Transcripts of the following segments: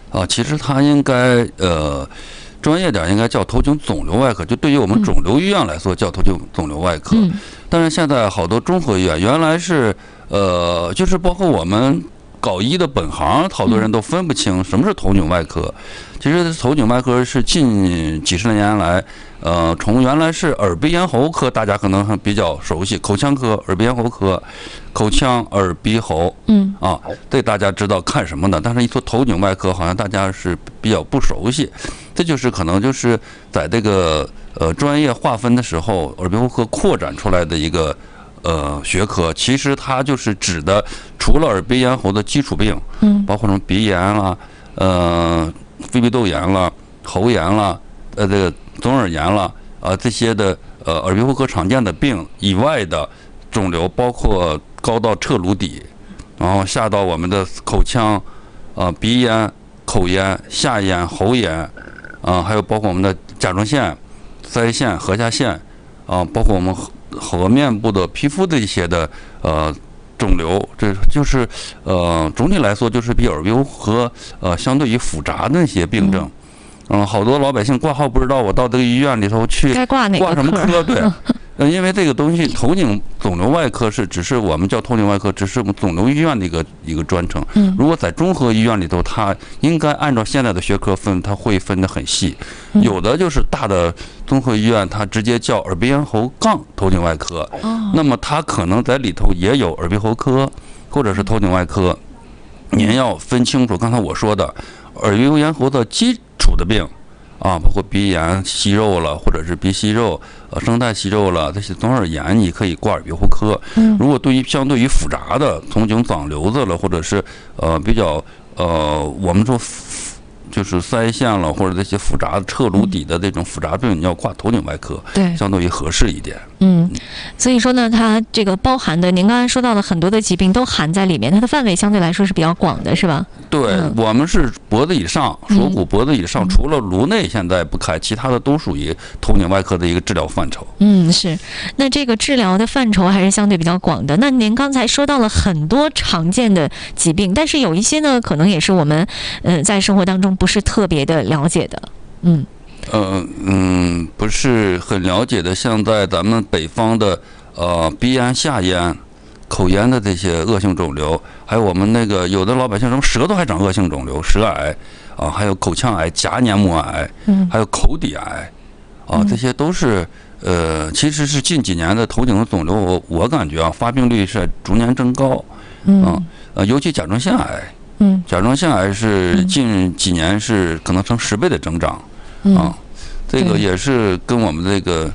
其实它应该专业点应该叫头颈肿瘤外科，就对于我们肿瘤医院来说叫头颈肿瘤外科。但是现在好多综合医院原来是就是包括我们搞医的本行，好多人都分不清什么是头颈外科。其实头颈外科是近几十年来，从原来是耳鼻咽喉科，大家可能还比较熟悉，口腔科、耳鼻咽喉科、口腔、耳鼻喉，这大家知道看什么的。但是，一说头颈外科，好像大家是比较不熟悉。这就是可能就是在这个专业划分的时候，耳鼻喉科扩展出来的一个学科。其实它就是指的除了耳鼻咽喉的基础病，包括什么鼻炎啦，肺鼻窦炎了、喉炎了、这个中耳炎了这些的耳鼻喉科常见的病以外的肿瘤，包括高到彻颅底，然后下到我们的口腔、鼻炎、口炎、下炎、喉炎，还有包括我们的甲状腺、腮腺、颌下腺，包括我们和面部的皮肤的一些的肿瘤，这就是总体来说就是比耳鼻喉科相对于复杂的那些病症。好多老百姓挂号不知道我到这个医院里头去该挂哪个科， 挂什么科？对，因为这个东西头颈肿瘤外科只是我们叫头颈外科，只是我们肿瘤医院的一个专称。如果在综合医院里头，它应该按照现在的学科分，它会分得很细。有的就是大的综合医院，它直接叫耳鼻咽喉杠头颈外科，那么它可能在里头也有耳鼻喉科或者是头颈外科。您要分清楚刚才我说的耳鼻咽喉的基础的病包括鼻炎、息肉了，或者是鼻息肉、声带息肉了，这些中耳炎你可以挂耳鼻喉科。如果相对于复杂的头颈长瘤子了，或者是比较我们说就是腮腺了，或者这些复杂彻颅底的这种复杂病，你要挂头颈外科， 对， 相对于合适一点。 所以说呢，它这个包含的，您刚才说到了很多的疾病都含在里面，它的范围相对来说是比较广的，是吧？ 对，我们是脖子以上，锁骨脖子以上，除了颅内现在不开，其他的都属于头颈外科的一个治疗范畴。 是。那这个治疗的范畴还是相对比较广的。那您刚才说到了很多常见的疾病，但是有一些呢，可能也是我们在生活当中不是特别的了解的。 不是很了解的，像在咱们北方的鼻炎、下炎、口炎的这些恶性肿瘤，还有我们那个有的老百姓什么舌头还长恶性肿瘤，舌癌还有口腔癌、颊黏膜癌，还有口底癌这些都是其实是近几年的头颈肿瘤，我感觉发病率是逐年增高。尤其甲状腺癌，甲状腺癌是近几年是可能成10倍的增长。这个也是跟我们这个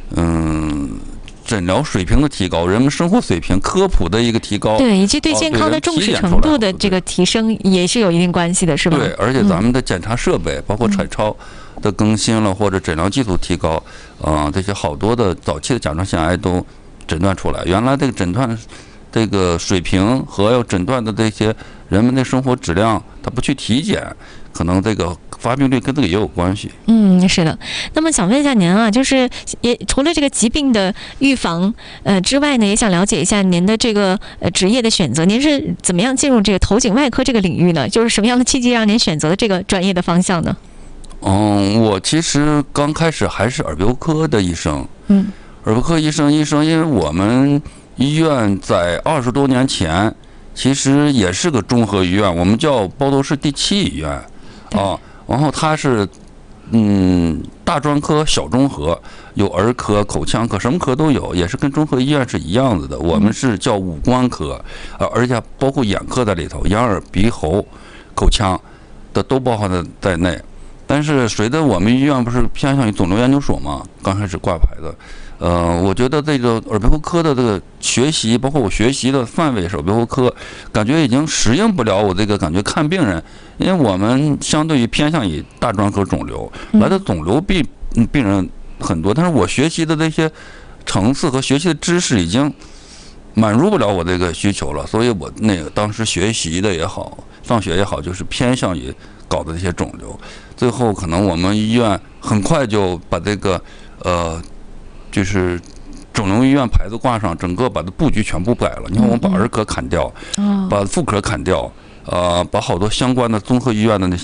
诊疗水平的提高，人们生活水平、科普的一个提高， 对，以及对健康的重视程度的这个提升也是有一定关系的，是吧？ 对，而且咱们的检查设备，包括彩超的更新了，或者诊疗技术提高，这些好多的早期的甲状腺癌都诊断出来。原来这个诊断这个水平和要诊断的这些人们的生活质量，他不去体检，可能这个发病率跟这个也有关系。 是的。那么想问一下您就是也除了这个疾病的预防之外呢，也想了解一下您的这个职业的选择，您是怎么样进入这个头颈外科这个领域呢？就是什么样的契机让您选择了这个专业的方向呢？ 我其实刚开始还是耳鼻喉科的医生。耳鼻喉科医生，因为我们医院在20多年前其实也是个综合医院，我们叫包头市第7医院然后它是大专科、小综合，有儿科、口腔科，什么科都有，也是跟综合医院是一样子的。我们是叫五官科，而且包括眼科在里头，眼耳鼻喉、口腔的都包含在内。但是随着我们医院不是偏向于肿瘤研究所嘛，刚开始挂牌的。我觉得这个耳鼻喉科的这个学习，包括我学习的范围是耳鼻喉科，感觉已经适应不了我这个感觉看病人，因为我们相对于偏向于大专科肿瘤来的肿瘤病人很多，但是我学习的这些层次和学习的知识已经满足不了我这个需求了，所以我那个当时学习的也好，上学也好，就是偏向于搞的这些肿瘤。最后可能我们医院很快就把这个就是肿瘤医院牌子挂上，整个把它布局全部改了。你看，我们把儿科砍掉，把妇科砍掉，把好多相关的综合医院的那些